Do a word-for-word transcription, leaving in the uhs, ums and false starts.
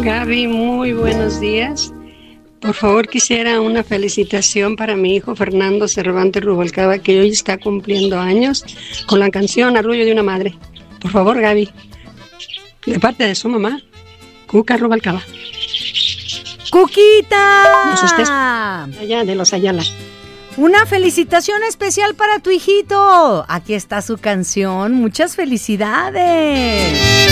Gaby, muy buenos días. Por favor, quisiera una felicitación para mi hijo Fernando Cervantes Rubalcaba, que hoy está cumpliendo años, con la canción Arrullo de una madre. Por favor, Gaby, de parte de su mamá, Cuca Rubalcaba. ¡Cuquita! Nos estés allá de los Ayala. Una felicitación especial para tu hijito. Aquí está su canción. Muchas felicidades.